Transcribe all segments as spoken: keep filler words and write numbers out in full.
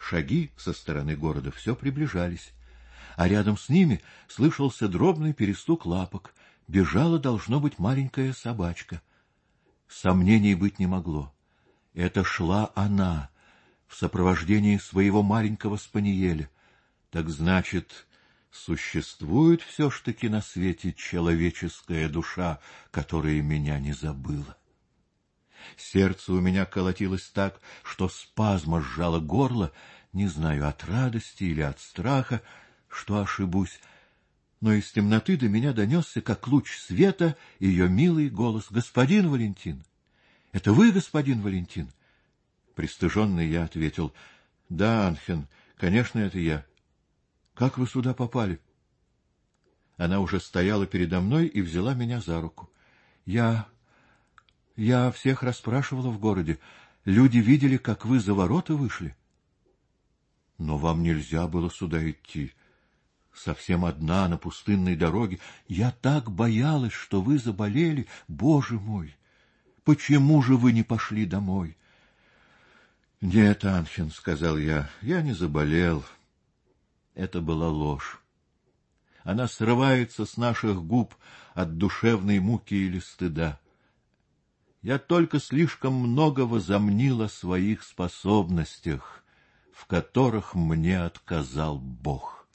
Шаги со стороны города все приближались, а рядом с ними слышался дробный перестук лапок. Бежала, должно быть, маленькая собачка. Сомнений быть не могло. Это шла она в сопровождении своего маленького спаниеля. Так значит, существует все ж таки на свете человеческая душа, которая меня не забыла. Сердце у меня колотилось так, что спазма сжало горло, не знаю, от радости или от страха, что ошибусь, но из темноты до меня донесся, как луч света, ее милый голос: «Господин Валентин! Это вы, господин Валентин?» Пристыженный я ответил: «Да, Анхен, конечно, это я. Как вы сюда попали?» Она уже стояла передо мной и взяла меня за руку. «Я... я всех расспрашивала в городе. Люди видели, как вы за ворота вышли». «Но вам нельзя было сюда идти. Совсем одна на пустынной дороге. Я так боялась, что вы заболели. Боже мой! Почему же вы не пошли домой?» «Нет, Анхен, — сказал я, — я не заболел». Это была ложь. Она срывается с наших губ от душевной муки или стыда. Я только слишком много возомнил о своих способностях, в которых мне отказал Бог.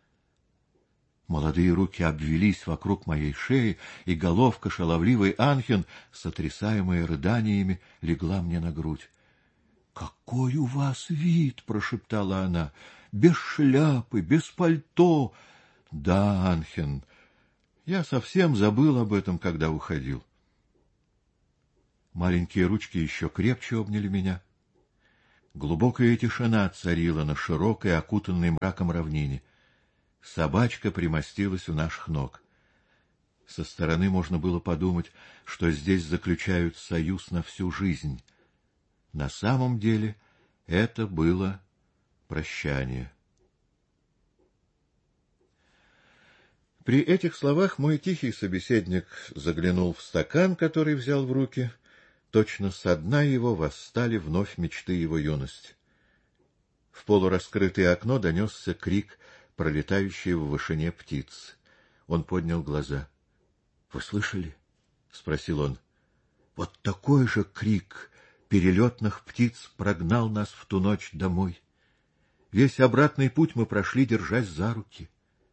Молодые руки обвились вокруг моей шеи, и головка шаловливой Анхен, сотрясаемая рыданиями, легла мне на грудь. — Какой у вас вид! — прошептала она. — Без шляпы, без пальто. — Да, Анхен, я совсем забыл об этом, когда уходил. Маленькие ручки еще крепче обняли меня. Глубокая тишина царила на широкой, окутанной мраком равнине. Собачка примостилась у наших ног. Со стороны можно было подумать, что здесь заключают союз на всю жизнь. На самом деле это было прощание. При этих словах мой тихий собеседник заглянул в стакан, который взял в руки. Точно со дна его восстали вновь мечты его юности. В полураскрытое окно донесся крик, пролетающий в вышине птиц. Он поднял глаза. — Вы слышали? — спросил он. — Вот такой же крик перелетных птиц прогнал нас в ту ночь домой. Весь обратный путь мы прошли, держась за руки.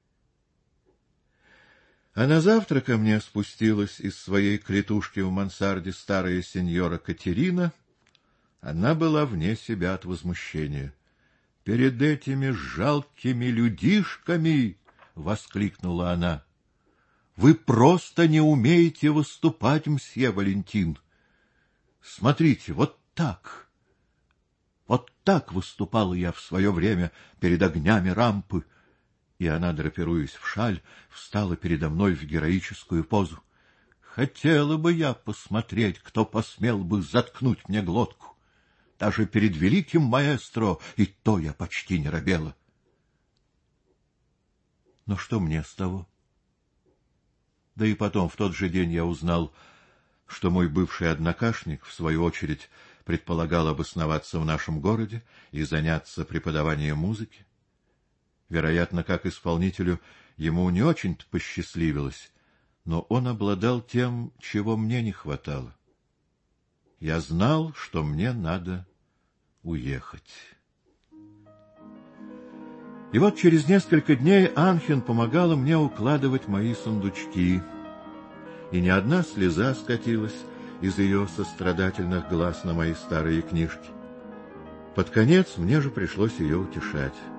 А на завтра ко мне спустилась из своей клетушки в мансарде старая сеньора Катерина. Она была вне себя от возмущения. — Перед этими жалкими людишками! — воскликнула она. — Вы просто не умеете выступать, мсье Валентин. Смотрите, вот так. Вот так выступала я в свое время перед огнями рампы. И она, драпируясь в шаль, встала передо мной в героическую позу. Хотела бы я посмотреть, кто посмел бы заткнуть мне глотку. Даже перед великим маэстро и то я почти не робела. Но что мне с того? Да и потом, в тот же день я узнал, что мой бывший однокашник, в свою очередь, предполагал обосноваться в нашем городе и заняться преподаванием музыки. Вероятно, как исполнителю ему не очень-то посчастливилось, но он обладал тем, чего мне не хватало. Я знал, что мне надо уехать. И вот через несколько дней Анхен помогала мне укладывать мои сундучки, и ни одна слеза скатилась из ее сострадательных глаз на мои старые книжки. Под конец мне же пришлось ее утешать.